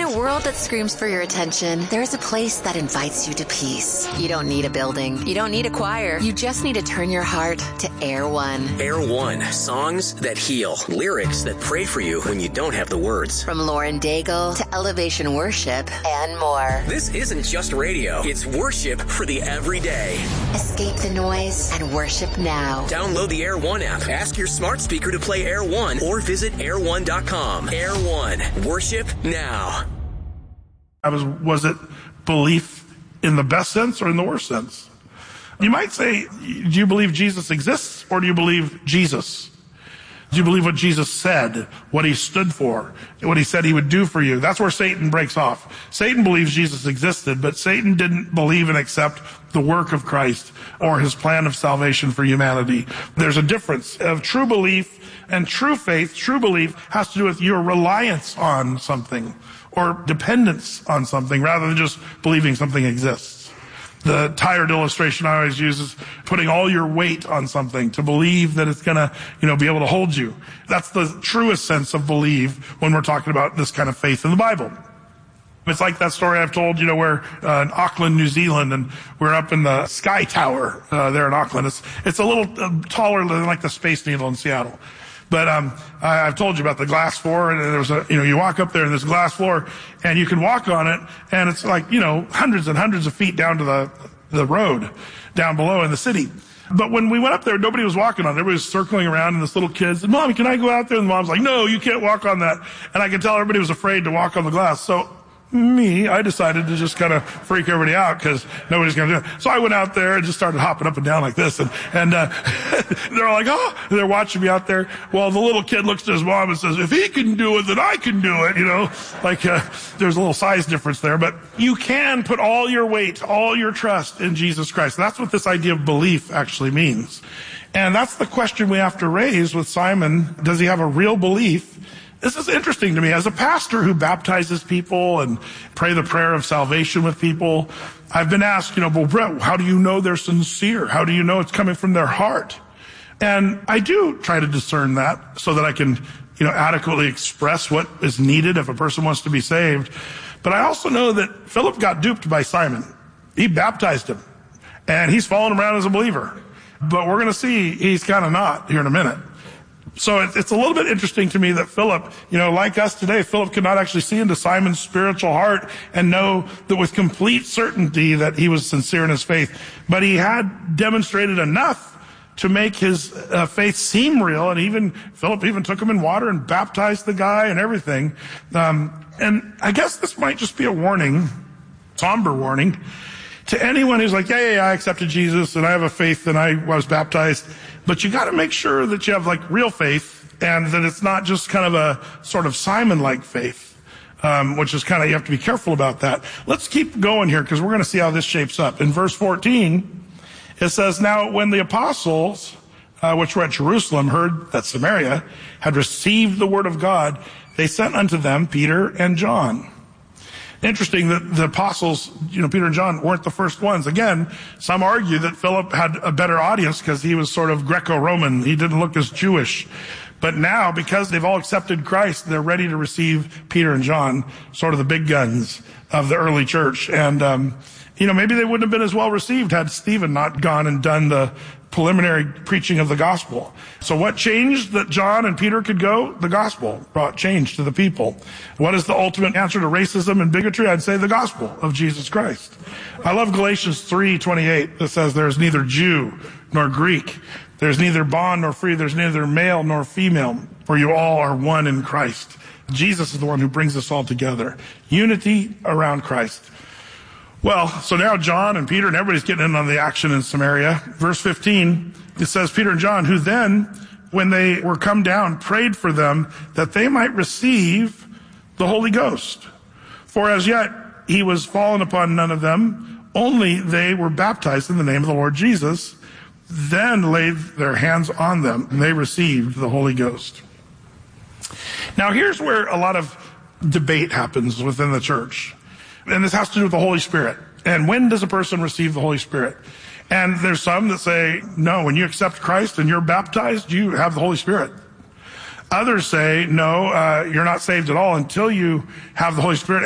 a world that screams for your attention, there's a place that invites you to peace. You don't need a building. You don't need a choir. You just need to turn your heart to Air One. Air One, songs that heal, lyrics that pray for you when you don't have the words. From Lauren Daigle to Elevation Worship and more. This isn't just radio. It's worship for the everyday. Escape the noise and worship now. Download the Air One app. Ask your smart speaker to play Air One or visit air1.com. Air One, worship now. Was it belief in the best sense or in the worst sense? You might say, do you believe Jesus exists or do you believe Jesus? Do you believe what Jesus said, what he stood for, what he said he would do for you? That's where Satan breaks off. Satan believes Jesus existed, but Satan didn't believe and accept the work of Christ or his plan of salvation for humanity. There's a difference of true belief and true faith. True belief has to do with your reliance on something or dependence on something rather than just believing something exists. The tired illustration I always use is putting all your weight on something to believe that it's gonna, be able to hold you. That's the truest sense of believe when we're talking about this kind of faith in the Bible. It's like that story I've told, we're in Auckland, New Zealand, and we're up in the Sky Tower there in Auckland. It's a little taller than like the Space Needle in Seattle. But I've told you about the glass floor, and there's you walk up there and there's a glass floor, and you can walk on it, and it's like, hundreds and hundreds of feet down to the road down below in the city. But when we went up there, nobody was walking on it. Everybody was circling around, and this little kid said, "Mom, can I go out there?" And the mom's like, "No, you can't walk on that." And I could tell everybody was afraid to walk on the glass. So I decided to just kind of freak everybody out because nobody's going to do it. So I went out there and just started hopping up and down like this. And they're all like, oh, and they're watching me out there. Well, the little kid looks to his mom and says, if he can do it, then I can do it. There's a little size difference there. But you can put all your weight, all your trust in Jesus Christ. That's what this idea of belief actually means. And that's the question we have to raise with Simon. Does he have a real belief? This is interesting to me. As a pastor who baptizes people and pray the prayer of salvation with people, I've been asked, well, Brett, how do you know they're sincere? How do you know it's coming from their heart? And I do try to discern that so that I can, adequately express what is needed if a person wants to be saved. But I also know that Philip got duped by Simon. He baptized him, and he's following him around as a believer. But we're going to see he's kind of not here in a minute. So it's a little bit interesting to me that Philip, like us today, Philip could not actually see into Simon's spiritual heart and know that with complete certainty that he was sincere in his faith. But he had demonstrated enough to make his faith seem real. And Philip even took him in water and baptized the guy and everything. And I guess this might just be a warning, somber warning, to anyone who's like, yeah, I accepted Jesus and I have a faith and I was baptized. But you got to make sure that you have real faith and that it's not just kind of a sort of Simon-like faith, which is you have to be careful about that. Let's keep going here because we're going to see how this shapes up. In verse 14, it says, now when the apostles, which were at Jerusalem, heard that Samaria had received the word of God, they sent unto them Peter and John. Interesting that the apostles, Peter and John weren't the first ones. Again, some argue that Philip had a better audience because he was sort of Greco-Roman. He didn't look as Jewish. But now, because they've all accepted Christ, they're ready to receive Peter and John, sort of the big guns of the early church. And, maybe they wouldn't have been as well received had Stephen not gone and done the preliminary preaching of the gospel. So what changed that John and Peter could go? The gospel brought change to the people. What is the ultimate answer to racism and bigotry? I'd say the gospel of Jesus Christ. I love Galatians 3:28 that says there's neither Jew nor Greek. There's neither bond nor free. There's neither male nor female, for you all are one in Christ. Jesus is the one who brings us all together. Unity around Christ. Well, so now John and Peter and everybody's getting in on the action in Samaria. Verse 15, it says, Peter and John, who then, when they were come down, prayed for them that they might receive the Holy Ghost. For as yet he was fallen upon none of them, only they were baptized in the name of the Lord Jesus, then laid their hands on them, and they received the Holy Ghost. Now here's where a lot of debate happens within the church. And this has to do with the Holy Spirit. And when does a person receive the Holy Spirit? And there's some that say, no, when you accept Christ and you're baptized, you have the Holy Spirit. Others say, no, you're not saved at all until you have the Holy Spirit.